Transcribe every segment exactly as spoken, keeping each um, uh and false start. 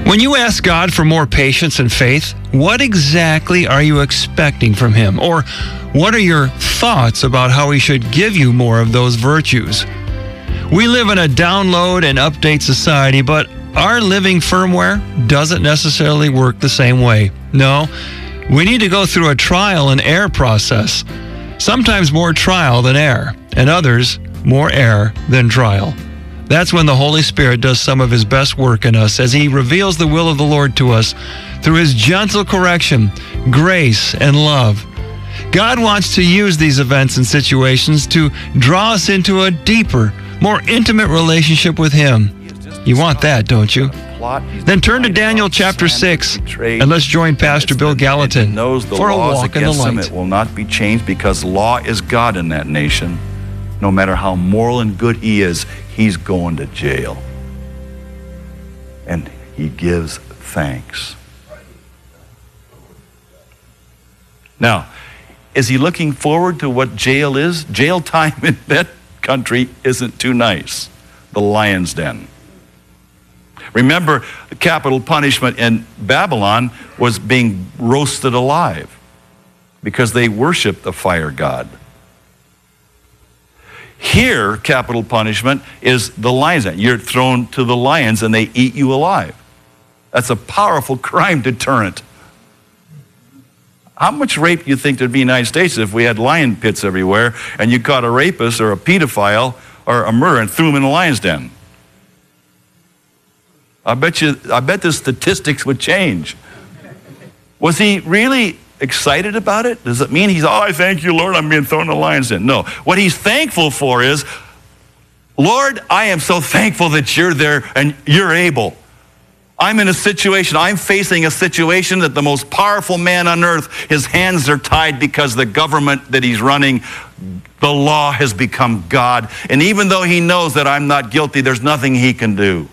When you ask God for more patience and faith, what exactly are you expecting from Him? Or what are your thoughts about how He should give you more of those virtues? We live in a download and update society, but our living firmware doesn't necessarily work the same way. No, we need to go through a trial and error process. Sometimes more trial than error, and others more error than trial. That's when the Holy Spirit does some of His best work in us as He reveals the will of the Lord to us through His gentle correction, grace, and love. God wants to use these events and situations to draw us into a deeper, more intimate relationship with Him. You want that, don't you? Then turn to Daniel chapter six, and let's join Pastor Bill Gallatin for a walk in the light. It will not be changed because law is God in that nation. No matter how moral and good he is, he's going to jail. And he gives thanks. Now, is he looking forward to what jail is? Jail time in that country isn't too nice. The lion's den. Remember, the capital punishment in Babylon was being roasted alive because they worshiped the fire god. Here, capital punishment is the lion's den. You're thrown to the lions and they eat you alive. That's a powerful crime deterrent. How much rape do you think there'd be in the United States if we had lion pits everywhere and you caught a rapist or a pedophile or a murderer and threw him in the lion's den? I bet you, I bet the statistics would change. Was he really excited about it? Does it mean he's, oh, I thank you, Lord, I'm being thrown in the lion's den? No. What he's thankful for is, Lord, I am so thankful that you're there and you're able. I'm in a situation, I'm facing a situation that the most powerful man on earth, his hands are tied because the government that he's running, the law has become God. And even though he knows that I'm not guilty, there's nothing he can do.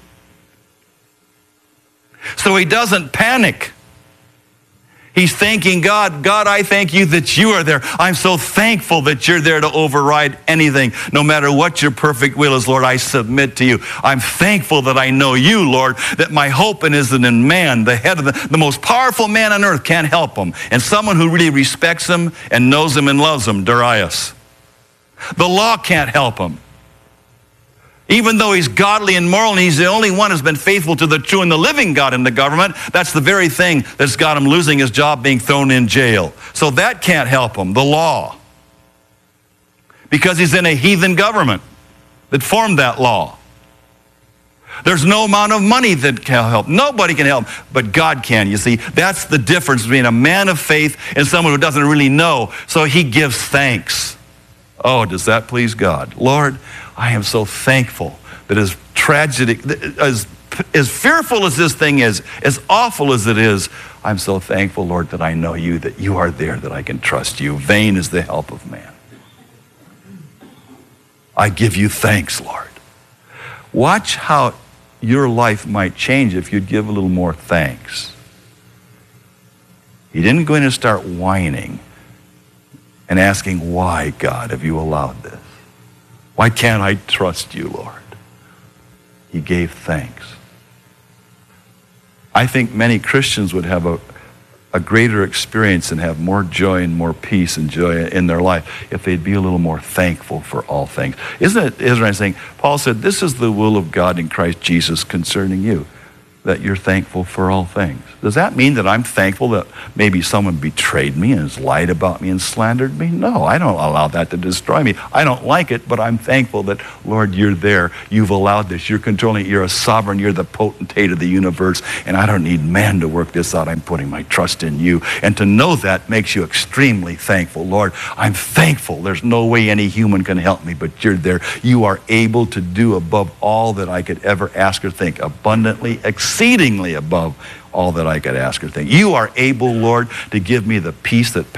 So he doesn't panic. He's thanking God. God, I thank you that you are there. I'm so thankful that you're there to override anything. No matter what your perfect will is, Lord, I submit to you. I'm thankful that I know you, Lord, that my hope isn't in man. The head of the, the most powerful man on earth can't help him. And someone who really respects him and knows him and loves him, Darius. The law can't help him. Even though he's godly and moral and he's the only one who's been faithful to the true and the living God in the government, that's the very thing that's got him losing his job, being thrown in jail. So that can't help him, the law. Because he's in a heathen government that formed that law. There's no amount of money that can help. Nobody can help, but God can. You see, that's the difference between a man of faith and someone who doesn't really know. So he gives thanks. Oh, does that please God? Lord, I am so thankful that as tragic, as, as fearful as this thing is, as awful as it is, I'm so thankful, Lord, that I know you, that you are there, that I can trust you. Vain is the help of man. I give you thanks, Lord. Watch how your life might change if you'd give a little more thanks. You didn't go in and start whining and asking, why, God, have you allowed this? Why can't I trust you, Lord? He gave thanks. I think many Christians would have a, a greater experience and have more joy and more peace and joy in their life if they'd be a little more thankful for all things. Isn't it Israel saying, Paul said, this is the will of God in Christ Jesus concerning you, that you're thankful for all things. Does that mean that I'm thankful that maybe someone betrayed me and has lied about me and slandered me? No, I don't allow that to destroy me. I don't like it, but I'm thankful that, Lord, you're there. You've allowed this. You're controlling it. You're a sovereign. You're the potentate of the universe, and I don't need man to work this out. I'm putting my trust in you. And to know that makes you extremely thankful. Lord, I'm thankful. There's no way any human can help me, but you're there. You are able to do above all that I could ever ask or think, abundantly, exceedingly above all that I could ask or think. You are able, Lord, to give me the peace that